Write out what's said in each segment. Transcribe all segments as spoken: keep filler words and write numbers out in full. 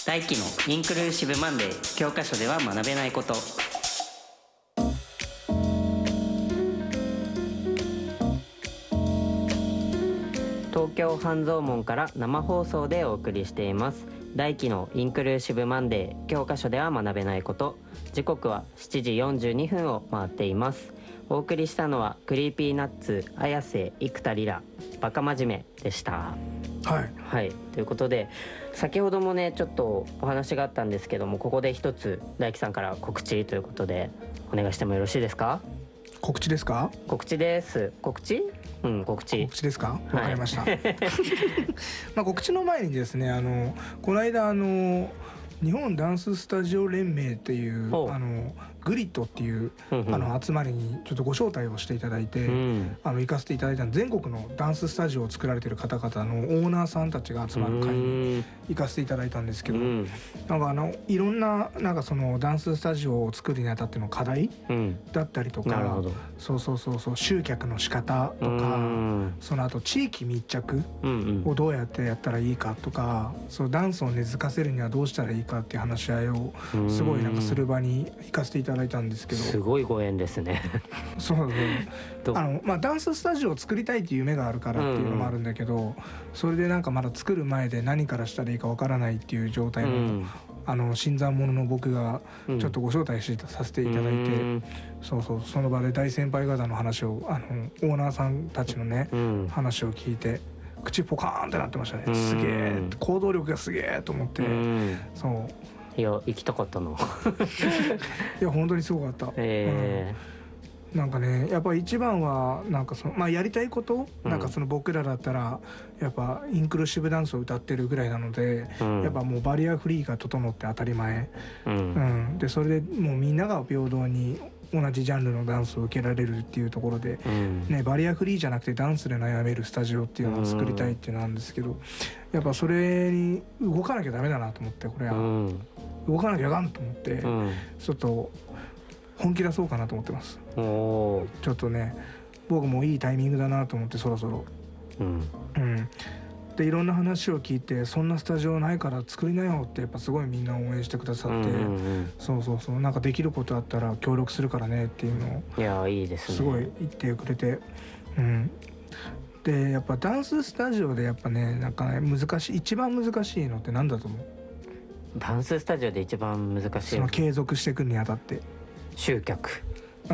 大輝のインクルーシブマンデー、教科書では学べないこと。東京半蔵門から生放送でお送りしています大輝のインクルーシブマンデー、教科書では学べないこと。時刻はしちじよんじゅうにふんを回っています。お送りしたのはクリーピーナッツ、綾瀬、生田リラ、バカ真面目でした。 はい、 はい、ということで先ほどもねちょっとお話があったんですけども、ここで一つ大輝さんから告知ということでお願いしてもよろしいですか？ 告知ですか？ 告知です。告知？うん、告知。 告知ですか？わかりました。はい、まあ告知の前にですね、あのこの間あの日本ダンススタジオ連盟っていうあのグリッドっていうあの集まりにちょっとご招待をしていただいて、うん、あの行かせていただいた全国のダンススタジオを作られている方々のオーナーさんたちが集まる会に行かせていただいたんですけど、うん、なんかあのいろんななんかそのダンススタジオを作るにあたっての課題だったりとか、うん、そうそうそうそう集客の仕方とか、うん、その後地域密着をどうやってやったらいいかとか、そうダンスを根付かせるにはどうしたらいいかっていう話し合いをすごいなんかする場に行かせていただいたんですけど、 すごいご縁ですね。 そうね。あのまあダンススタジオを作りたいっていう夢があるからっていうのもあるんだけど、うんうん、それでなんかまだ作る前で何からしたらいいかわからないっていう状態の、うん、あの新参者の僕がちょっとご招待してさせていただいて、うん、そうそうその場で大先輩方の話をあのオーナーさんたちのね、うん、話を聞いて口ポカーンってなってましたね。うん、すげえ行動力がすげえと思って、うん、そう。 いや行きたかったの。 いや本当にすごかった。えーうん、なんかねやっぱり一番はなんかその、まあ、やりたいこと、うん、なんかその僕らだったらやっぱインクルーシブダンスを歌ってるぐらいなので、うん、やっぱもうバリアフリーが整って当たり前、うんうん、でそれでもうみんなが平等に同じジャンルのダンスを受けられるっていうところで、うんね、バリアフリーじゃなくてダンスで悩めるスタジオっていうのを作りたいっていうのなんですけど、やっぱそれに動かなきゃダメだなと思って、これは、うん、動かなきゃあかんと思って、うん、ちょっと本気出そうかなと思ってます。おちょっとね僕もいいタイミングだなと思って、そろそろ、うんうん、でいろんな話を聞いて、そんなスタジオないから作りなよってやっぱすごいみんな応援してくださって、うんうんうん、そうそうそう、なんかできることあったら協力するからねっていうのをいやいいですね、 すごい言ってくれて、うん、でやっぱダンススタジオでやっぱねなんかね難しい一番難しいのって何だと思う？ ダンススタジオで一番難しいその継続していくにあたって。 集客。 うん。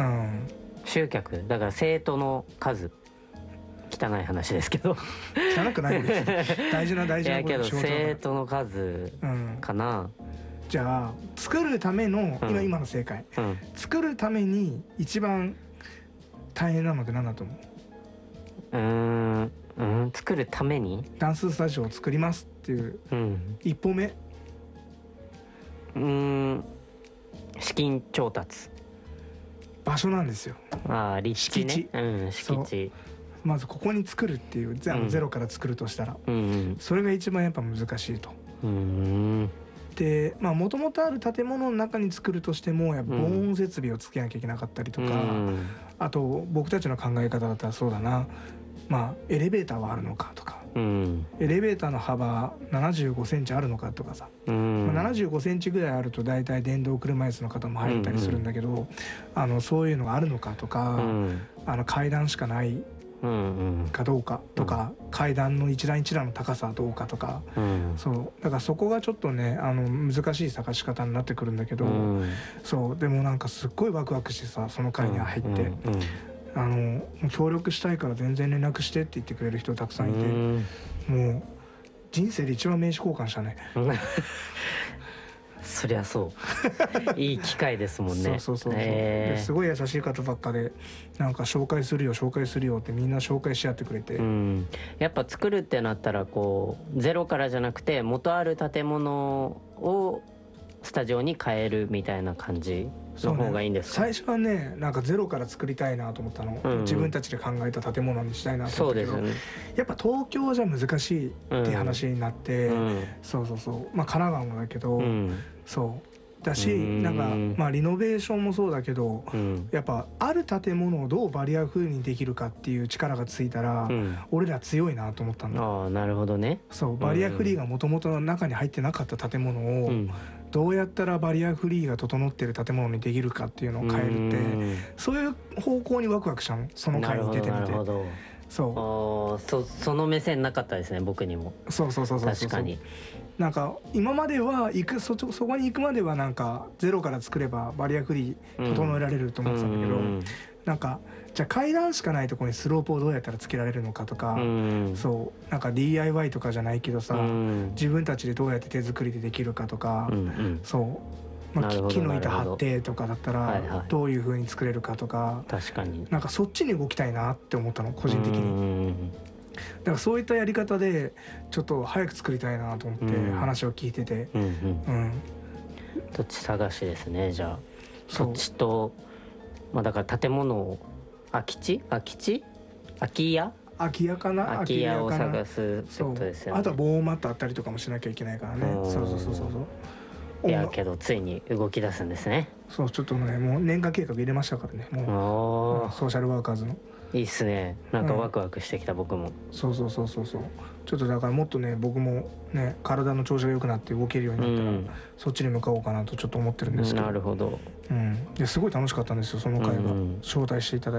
集客だから生徒の数。汚い話ですけど。 汚くないです。大事な大事なこと。 いやけど生徒の数かな。うん、 じゃあ作るための、うん、今今の正解、うん。作るために一番大変なのって何だと思う？ うーん、うん、作るためにダンススタジオを作りますっていう、うん、一歩目。 うーん、資金調達。 場所なんですよ。 ああ立地ね。 敷地、 うん、敷地。 まずここに作るっていう、ゼロ、うん、ゼロから作るとしたら、うんうん、それが一番やっぱ難しいと。うんでまあもともとある建物の中に作るとしてもやっぱ防音設備をつけなきゃいけなかったりとか、うん、あと僕たちの考え方だったらそうだな、まあエレベーターはあるのかとか、うん、エレベーターの幅ななじゅうごセンチあるのかとかさ、うんまあ、ななじゅうごセンチぐらいあると大体電動車椅子の方も入れたりするんだけど、うんうん、あのそういうのがあるのかとか、うん、あの階段しかないかどうかとか、うん、階段の一段一段の高さはどうかとか、うん、そうだからそこがちょっとねあの難しい探し方になってくるんだけど、うん、そうでもなんかすっごいワクワクしてさ、その会に入って、うんうんうん、あの協力したいから全然連絡してって言ってくれる人たくさんいて、もう人生で一番名刺交換したね。 そりゃそういい機会ですもんね。そうそうそうそう、えー、 ですごい優しい方ばっかでなんか紹介するよ紹介するよってみんな紹介し合ってくれて、うん、 やっぱ作るってなったらこうゼロからじゃなくて元ある建物をスタジオに変えるみたいな感じの方がいいんですか？ ね、最初はねなんかゼロから作りたいなと思ったの、うんうん、自分たちで考えた建物にしたいなと思ったけど、そうですよね、やっぱ東京じゃ難しいっていう話になって、うん、そうそうそう、まあ神奈川もだけど、うん、そだし、なんかまあリノベーションもそうだけど、うん、やっぱある建物をどうバリアフリーにできるかっていう力がついたら、うん、俺ら強いなと思ったんだ。 ああ、なるほどね。 そうバリアフリーがもともと中に入ってなかった建物を、うん、どうやったらバリアフリーが整ってる建物にできるかっていうのを変えるって、うん、そういう方向にワクワクしたの、その回に出てみて。 なるほど。そうそその目線なかったですね、僕にも。 そうそうそうそうそう、確かに。なんか今までは行く そ, そこに行くまではなんかゼロから作ればバリアフリー整えられると思ってたんだけど、うん、なんかじゃあ階段しかないところにスロープをどうやったらつけられるのかとか、うん、そうなんか ディーアイワイ とかじゃないけどさ、うん、自分たちでどうやって手作りでできるかとか、うんうん、そうまあ、木の板張ってとかだったらどういう風に作れるかとか、 確かになんかそっちに動きたいなって思ったの、個人的に。だからそういったやり方でちょっと早く作りたいなと思って話を聞いてて、うんうんうん、 土地探しですね。じゃあ土地と、まあ、だから建物を空き地空き地空き家空き家かな空き家を探すってことですよね。 あとは防マットあったりとかもしなきゃいけないからね。そうそうそうそう。 いやけどついに動き出すんですね。 そうちょっとねもう年間計画入れましたからね、もうソーシャルワーカーズの。 いいっすね、なんかワクワクしてきた、うん、僕も。 そうそうそうそうそう、ちょっとだからもっとね僕もね体の調子が良くなって動けるようになったら、うん、そっちに向かおうかなとちょっと思ってるんですけど。 なるほど、 うん、ですごい楽しかったんですよその回が、うん、招待していただいて。